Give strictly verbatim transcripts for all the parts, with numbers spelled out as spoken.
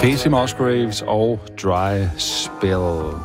Casey Musgraves og Dry Spell.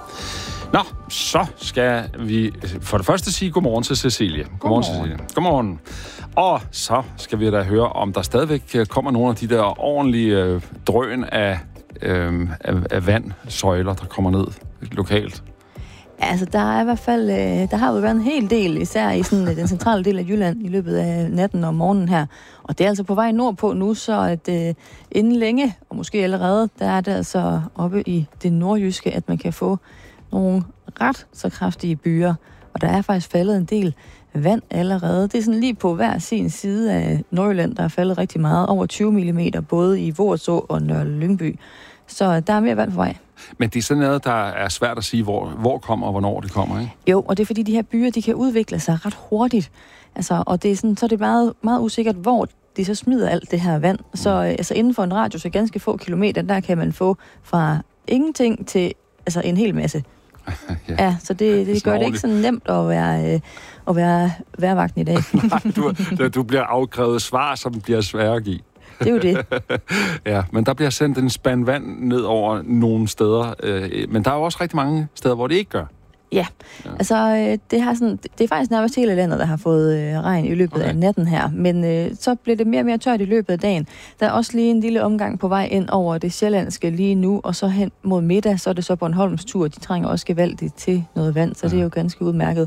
Nå, så skal vi for det første sige godmorgen til Cecilie. Godmorgen, Cecilie. Godmorgen. Og så skal vi da høre, om der stadigvæk kommer nogle af de der ordentlige øh, drøn af, øh, af, af vandsøjler, der kommer ned lokalt. Altså, der er i hvert fald, øh, der har jo været en hel del, især i sådan, den centrale del af Jylland, i løbet af natten og morgenen her. Og det er altså på vej nordpå nu, så at øh, inden længe, og måske allerede, der er det altså oppe i det nordjyske, at man kan få nogle ret så kraftige byer. Og der er faktisk faldet en del vand allerede. Det er sådan lige på hver sin side af Nordjylland, der er faldet rigtig meget, over tyve millimeter, både i Voerså og Nørre Lyngby. Så der er mere vand på vej. Men det er sådan noget, der er svært at sige, hvor, hvor kommer og hvornår det kommer, ikke? Jo, og det er fordi, de her byer, de kan udvikle sig ret hurtigt. Altså, og det er sådan, så er det meget, meget usikkert, hvor de så smider alt det her vand. Så mm. altså, inden for en radius af ganske få kilometer, der kan man få fra ingenting til altså, en hel masse. ja. ja, så det, det gør det ikke så nemt at være, øh, at være værvagten i dag. Nej, du, du bliver afkrævet svar, som bliver svære at give. Det er jo det. Ja, men der bliver sendt en spand vand ned over nogle steder. Øh, men der er jo også rigtig mange steder, hvor det ikke gør. Ja, ja. altså det, har sådan, det er faktisk nærmest hele landet, der har fået øh, regn i løbet okay. af natten her. Men øh, så bliver det mere og mere tørt i løbet af dagen. Der er også lige en lille omgang på vej ind over det sjællandske lige nu, og så hen mod middag, så er det så Bornholms tur. De trænger også gevaldigt til noget vand, så ja. Det er jo ganske udmærket.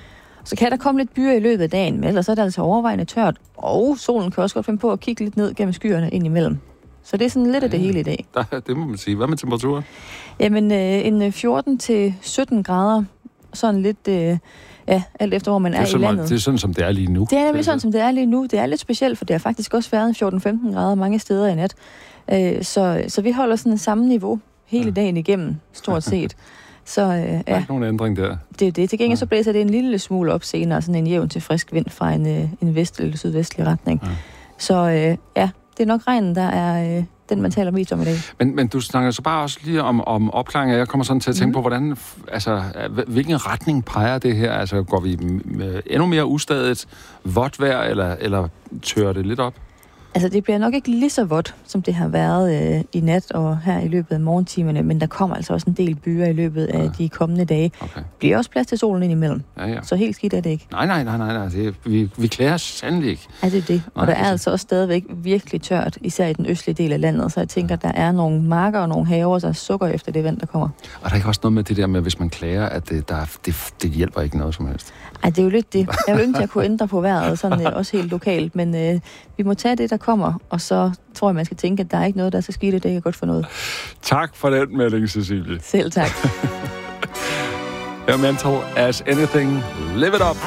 Så kan der komme lidt byer i løbet af dagen, men ellers er det altså overvejende tørt. Og solen kan også godt finde på at kigge lidt ned gennem skyerne ind imellem. Så det er sådan lidt af det hele i dag. Der, det må man sige. Hvad med temperaturen? Jamen, øh, en fjorten til sytten grader. Sådan lidt, øh, ja, alt efter hvor man er, er i landet. Det er sådan, som det er lige nu. Det er nemlig sådan, som det er lige nu. Det er lidt specielt, for det har faktisk også været fjorten til femten grader mange steder i nat. Øh, så, så vi holder sådan samme niveau hele dagen igennem, stort set. Så øh, ja. Der er ikke nogen ændring der. Det er det. Til gengæld så blæser det en lille smule op senere, sådan en jævn til frisk vind fra en, øh, en vest- eller sydvestlig retning. Ja. Så øh, ja, det er nok regnen, der er øh, den, man taler mest om i dag. Men, men du snakker så bare også lige om, om opklaring. Jeg kommer sådan til at tænke mm. på, hvordan, altså, hvilken retning peger det her? Altså, går vi endnu mere ustadigt vådt vejr, eller, eller tørrer det lidt op? Altså, det bliver nok ikke lige så vådt, som det har været øh, i nat og her i løbet af morgentimerne, men der kommer altså også en del byer i løbet af ja. de kommende dage. Okay. Bliver også plads til solen ind imellem. Ja, ja. Så helt skidt er det ikke. Nej, nej, nej, nej. nej. Det, vi, vi klæder os sandelig ikke. Ja, det er det. Og nej, der er altså også stadigvæk virkelig tørt, især i den østlige del af landet, så jeg tænker, der er nogle marker og nogle haver, der sukker efter det vand, der kommer. Og der er ikke også noget med det der med, hvis man klager, at det, der, det, det hjælper ikke noget som helst? Ej, det er jo lidt det. Jeg vil ønske, at jeg kunne ændre på vejret, sådan øh, også helt lokalt, men øh, vi må tage det, der kommer, og så tror jeg, man skal tænke, at der er ikke noget, der er så skidt, at det ikke er godt for noget. Tak for den melding, Cecilie. Selv tak. Mental as anything, live it up.